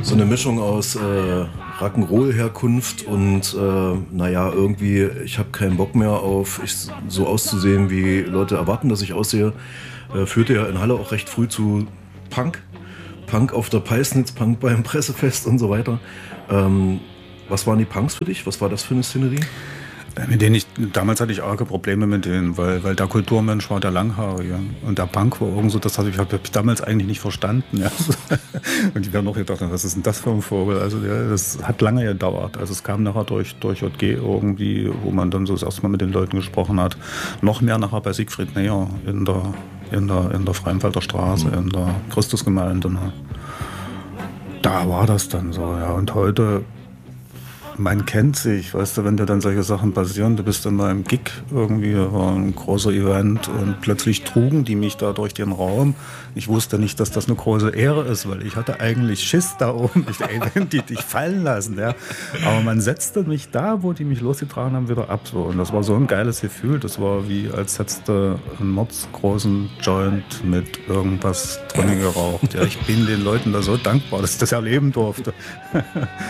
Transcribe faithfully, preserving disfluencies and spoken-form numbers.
so eine Mischung aus äh, Rock'n'Roll-Herkunft und äh, naja, irgendwie, ich habe keinen Bock mehr auf ich, so auszusehen, wie Leute erwarten, dass ich aussehe, äh, führte ja in Halle auch recht früh zu Punk. Punk auf der Peisnitz, Punk beim Pressefest und so weiter. Ähm, was waren die Punks für dich? Was war das für eine Szenerie? Mit denen ich, damals hatte ich arge Probleme mit denen, weil, weil der Kulturmensch war der Langhaarige und der Punk war irgend so, das habe ich, hab ich damals eigentlich nicht verstanden. Ja. Und die haben auch gedacht, was ist denn das für ein Vogel? Also ja, das hat lange gedauert. Also es kam nachher durch, durch J G irgendwie, wo man dann so das erste Mal mit den Leuten gesprochen hat. Noch mehr nachher bei Siegfried Neher in der, in der, in der Freienfelder Straße, in der Christusgemeinde. Ne. Da war das dann so, ja. Und heute, man kennt sich, weißt du, wenn dir dann solche Sachen passieren, du bist dann mal im Gig irgendwie, war ein großer Event und plötzlich trugen die mich da durch den Raum. Ich wusste nicht, dass das eine große Ehre ist, weil ich hatte eigentlich Schiss da oben, ich ey, die dich fallen lassen, ja. Aber man setzte mich da, wo die mich losgetragen haben, wieder ab, so. Und das war so ein geiles Gefühl, das war wie, als hättest du einen mordsgroßen Joint mit irgendwas drin geraucht. Ja, ich bin den Leuten da so dankbar, dass ich das erleben durfte.